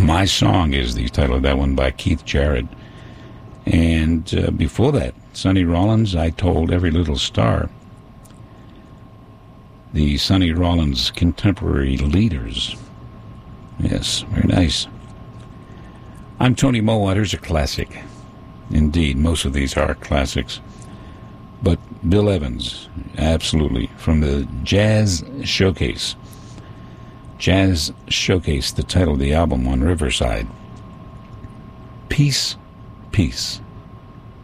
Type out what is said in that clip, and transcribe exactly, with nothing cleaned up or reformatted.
My Song is the title of that one by Keith Jarrett. And uh, before that, Sonny Rollins, I Told Every Little Star. The Sonny Rollins Contemporary Leaders. Yes, very nice. I'm Tony Mowaters, a classic. Indeed, most of these are classics. But Bill Evans, absolutely, from the Jazz Showcase. Jazz Showcase, the title of the album on Riverside. Peace, Peace.